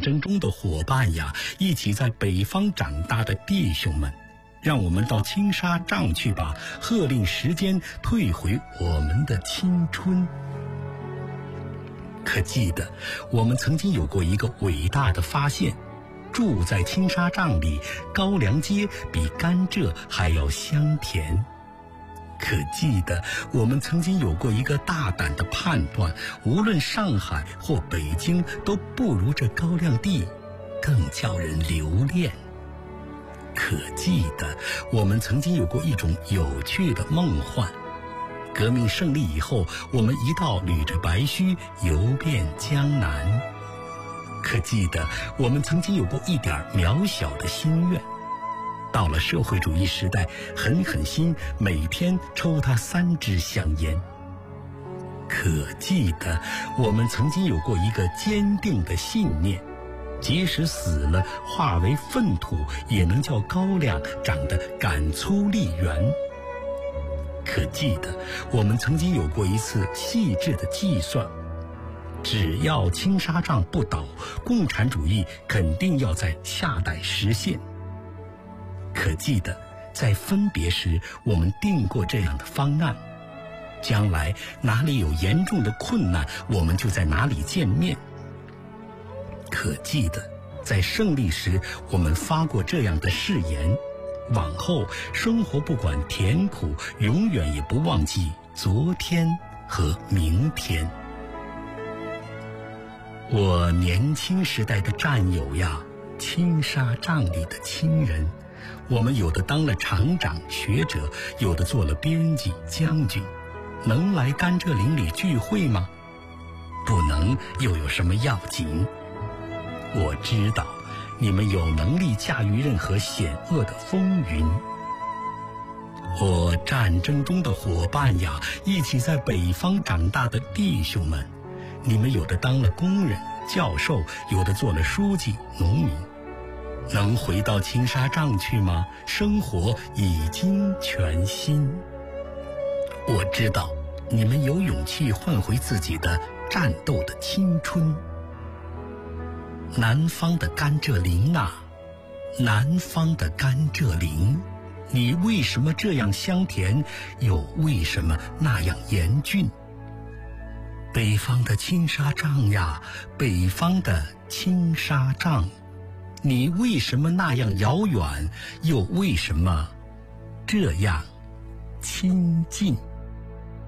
争中的伙伴呀，一起在北方长大的弟兄们，让我们到青纱帐去吧，喝令时间退回我们的青春。可记得，我们曾经有过一个伟大的发现，住在青纱帐里，高粱秸比甘蔗还要香甜。可记得，我们曾经有过一个大胆的判断，无论上海或北京，都不如这高粱地更叫人留恋。可记得，我们曾经有过一种有趣的梦幻，革命胜利以后，我们一道捋着白须游遍江南。可记得，我们曾经有过一点渺小的心愿，到了社会主义时代，狠心每天抽他3支香烟。可记得，我们曾经有过一个坚定的信念，即使死了，化为粪土，也能叫高粱长得杆粗力圆。可记得，我们曾经有过一次细致的计算，只要青纱帐不倒，共产主义肯定要在下代实现。可记得，在分别时，我们定过这样的方案，将来哪里有严重的困难，我们就在哪里见面。可记得，在胜利时，我们发过这样的誓言，往后生活不管甜苦，永远也不忘记昨天和明天。我年轻时代的战友呀，青纱帐里的亲人，我们有的当了厂长学者，有的做了编辑将军，能来甘蔗林里聚会吗？不能又有什么要紧？我知道你们有能力驾驭任何险恶的风云。我战争中的伙伴呀，一起在北方长大的弟兄们，你们有的当了工人教授，有的做了书记农民，能回到青纱帐去吗？生活已经全新。我知道你们有勇气换回自己的战斗的青春。南方的甘蔗林啊，南方的甘蔗林，你为什么这样香甜，又为什么那样严峻？北方的青纱帐呀，北方的青纱帐，你为什么那样遥远，又为什么这样亲近？